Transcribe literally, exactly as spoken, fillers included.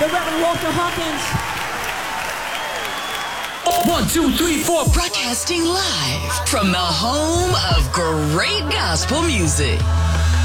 the Reverend Walter Hawkins. One, two, three, four. Broadcasting live from the home of great gospel music.